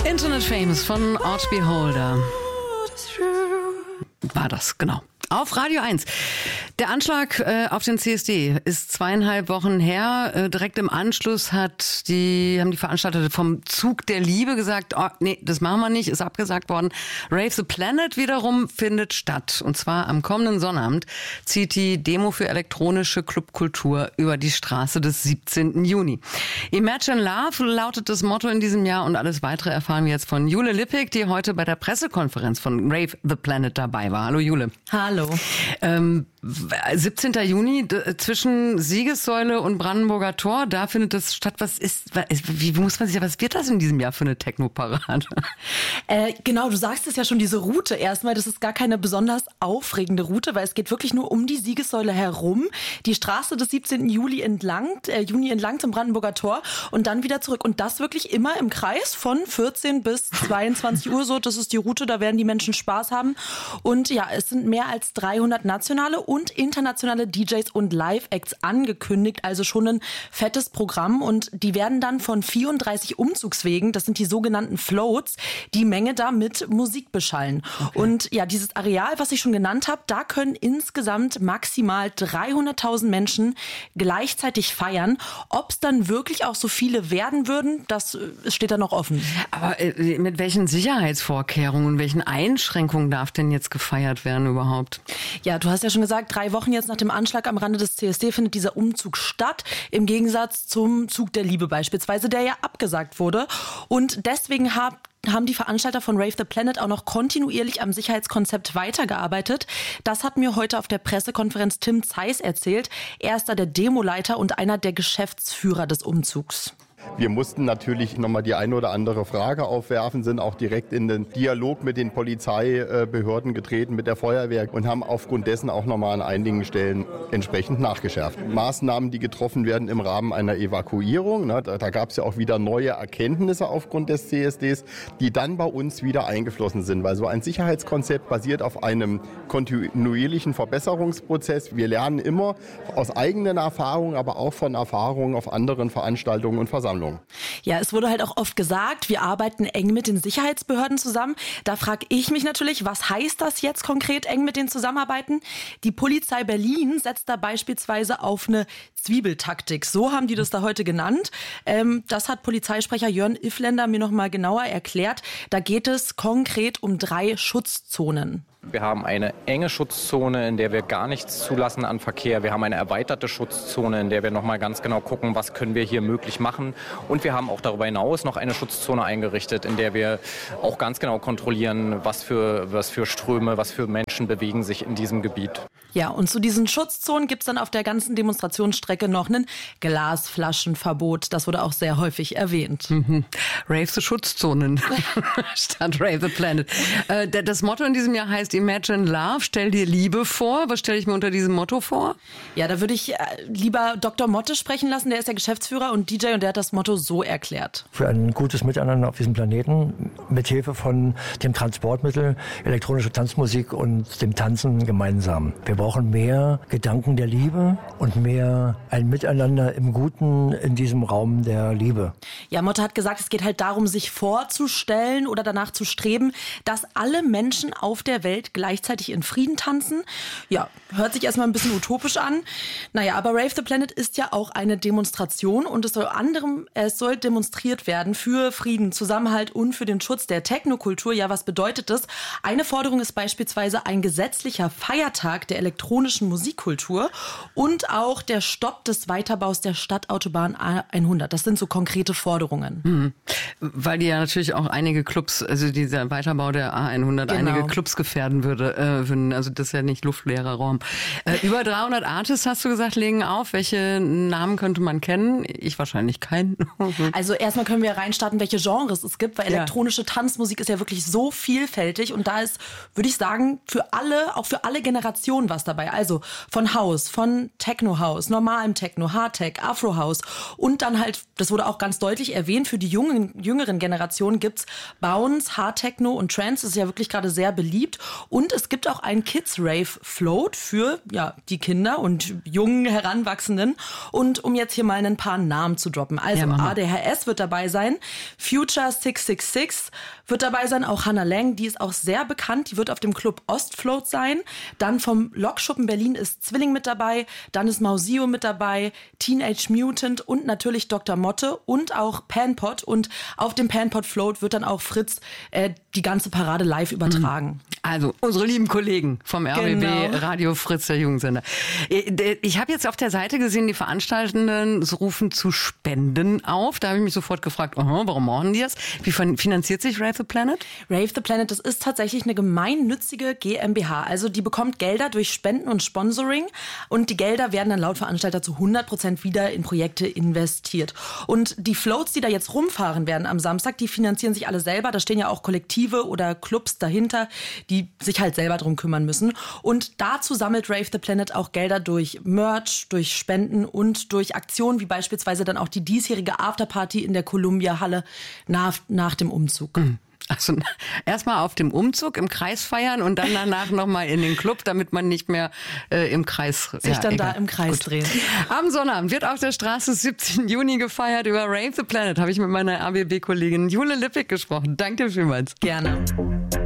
Internet Famous von Art Beholder. War das, genau. Auf Radio 1. Der Anschlag auf den CSD ist 2,5 Wochen her. Direkt im Anschluss haben die Veranstalter vom Zug der Liebe gesagt, oh, nee, das machen wir nicht, ist abgesagt worden. Rave the Planet wiederum findet statt. Und zwar am kommenden Sonnabend zieht die Demo für elektronische Clubkultur über die Straße des 17. Juni. Imagine Love lautet das Motto in diesem Jahr und alles weitere erfahren wir jetzt von Jule Lippig, die heute bei der Pressekonferenz von Rave the Planet dabei war. Hallo Jule. Hallo. 17. Juni zwischen Siegessäule und Brandenburger Tor, da findet das statt. Was wird das in diesem Jahr für eine Technoparade? Genau, du sagst es ja schon, diese Route erstmal, das ist gar keine besonders aufregende Route, weil es geht wirklich nur um die Siegessäule herum, die Straße des 17. Juni entlang zum Brandenburger Tor und dann wieder zurück. Und das wirklich immer im Kreis von 14 bis 22 Uhr so. Das ist die Route, da werden die Menschen Spaß haben. Und ja, es sind mehr als 300 nationale und internationale DJs und Live-Acts angekündigt, also schon ein fettes Programm und die werden dann von 34 Umzugswegen, das sind die sogenannten Floats, die Menge da mit Musik beschallen. Okay. Und ja, dieses Areal, was ich schon genannt habe, da können insgesamt maximal 300.000 Menschen gleichzeitig feiern. Ob es dann wirklich auch so viele werden würden, das steht da noch offen. Aber mit welchen Sicherheitsvorkehrungen und welchen Einschränkungen darf denn jetzt gefeiert werden überhaupt? Ja, du hast ja schon gesagt, 3 Wochen jetzt nach dem Anschlag am Rande des CSD findet dieser Umzug statt, im Gegensatz zum Zug der Liebe beispielsweise, der ja abgesagt wurde. Und deswegen haben die Veranstalter von Rave the Planet auch noch kontinuierlich am Sicherheitskonzept weitergearbeitet. Das hat mir heute auf der Pressekonferenz Tim Zeiss erzählt. Er ist da der Demoleiter und einer der Geschäftsführer des Umzugs. Wir mussten natürlich nochmal die eine oder andere Frage aufwerfen, sind auch direkt in den Dialog mit den Polizeibehörden getreten, mit der Feuerwehr und haben aufgrund dessen auch nochmal an einigen Stellen entsprechend nachgeschärft. Maßnahmen, die getroffen werden im Rahmen einer Evakuierung, da gab es ja auch wieder neue Erkenntnisse aufgrund des CSDs, die dann bei uns wieder eingeflossen sind, weil so ein Sicherheitskonzept basiert auf einem kontinuierlichen Verbesserungsprozess. Wir lernen immer aus eigenen Erfahrungen, aber auch von Erfahrungen auf anderen Veranstaltungen und Versammlungen. Ja, es wurde halt auch oft gesagt, wir arbeiten eng mit den Sicherheitsbehörden zusammen. Da frage ich mich natürlich, was heißt das jetzt konkret, eng mit denen zusammenarbeiten? Die Polizei Berlin setzt da beispielsweise auf eine Zwiebeltaktik. So haben die das da heute genannt. Das hat Polizeisprecher Jörn Iffländer mir noch mal genauer erklärt. Da geht es konkret um 3 Schutzzonen. Wir haben eine enge Schutzzone, in der wir gar nichts zulassen an Verkehr. Wir haben eine erweiterte Schutzzone, in der wir noch mal ganz genau gucken, was können wir hier möglich machen. Und wir haben auch darüber hinaus noch eine Schutzzone eingerichtet, in der wir auch ganz genau kontrollieren, was für Ströme, was für Menschen bewegen sich in diesem Gebiet. Ja, und zu diesen Schutzzonen gibt es dann auf der ganzen Demonstrationsstrecke noch ein Glasflaschenverbot. Das wurde auch sehr häufig erwähnt. Rave the Schutzzonen statt Rave the Planet. Das Motto in diesem Jahr heißt Imagine Love, stell dir Liebe vor. Was stelle ich mir unter diesem Motto vor? Ja, da würde ich lieber Dr. Motte sprechen lassen. Der ist der Geschäftsführer und DJ und der hat das Motto so erklärt. Für ein gutes Miteinander auf diesem Planeten, mithilfe von dem Transportmittel, elektronische Tanzmusik und dem Tanzen gemeinsam. Wir brauchen mehr Gedanken der Liebe und mehr ein Miteinander im Guten in diesem Raum der Liebe. Ja, Motte hat gesagt, es geht halt darum, sich vorzustellen oder danach zu streben, dass alle Menschen auf der Welt gleichzeitig in Frieden tanzen. Ja, hört sich erstmal ein bisschen utopisch an. Naja, aber Rave the Planet ist ja auch eine Demonstration und es soll demonstriert werden für Frieden, Zusammenhalt und für den Schutz der Technokultur. Ja, was bedeutet das? Eine Forderung ist beispielsweise ein gesetzlicher Feiertag der elektronischen Musikkultur und auch der Stopp des Weiterbaus der Stadtautobahn A100. Das sind so konkrete Forderungen. Weil die ja natürlich auch einige Clubs, also dieser Weiterbau der A100, einige Clubs gefährden würde. Also das ist ja nicht luftleerer Raum. Über 300 Artists, hast du gesagt, legen auf. Welche Namen könnte man kennen? Ich wahrscheinlich keinen. Also erstmal können wir reinstarten, welche Genres es gibt, weil elektronische Tanzmusik ist ja wirklich so vielfältig und da ist, würde ich sagen, auch für alle Generationen was dabei. Also von House, von Techno-House, normalem Techno, Hardtech, Afro-House und dann halt, das wurde auch ganz deutlich erwähnt, für die jüngeren Generationen gibt's Bounce, Hardtechno und Trance. Das ist ja wirklich gerade sehr beliebt. Und es gibt auch einen Kids Rave Float für die Kinder und jungen Heranwachsenden. Und um jetzt hier mal ein paar Namen zu droppen. Also ADHS wird dabei sein, Future 666 wird dabei sein, auch Hannah Lang, die ist auch sehr bekannt, die wird auf dem Club Ostfloat sein. Dann vom Lokschuppen Berlin ist Zwilling mit dabei, dann ist Mausio mit dabei, Teenage Mutant und natürlich Dr. Motte und auch Panpot. Und auf dem Panpot Float wird dann auch Fritz die ganze Parade live übertragen. Also unsere lieben Kollegen vom RBB Radio Fritz, der Jugendsender. Ich habe jetzt auf der Seite gesehen, die Veranstaltenden rufen zu Spenden auf. Da habe ich mich sofort gefragt, warum machen die das? Wie finanziert sich Rave the Planet? Rave the Planet, das ist tatsächlich eine gemeinnützige GmbH. Also die bekommt Gelder durch Spenden und Sponsoring und die Gelder werden dann laut Veranstalter zu 100% wieder in Projekte investiert. Und die Floats, die da jetzt rumfahren werden am Samstag, die finanzieren sich alle selber. Da stehen ja auch Kollektive oder Clubs dahinter, die sich halt selber drum kümmern müssen. Und dazu sammelt Rave the Planet auch Gelder durch Merch, durch Spenden und durch Aktionen, wie beispielsweise dann auch die diesjährige Afterparty in der Columbia-Halle nach dem Umzug. Also erstmal auf dem Umzug im Kreis feiern und dann danach nochmal in den Club, damit man nicht mehr im Kreis... da im Kreis drehen. Am Sonnabend wird auf der Straße 17. Juni gefeiert. Über Rave the Planet habe ich mit meiner ABB-Kollegin Jule Lippig gesprochen. Danke vielmals. Gerne.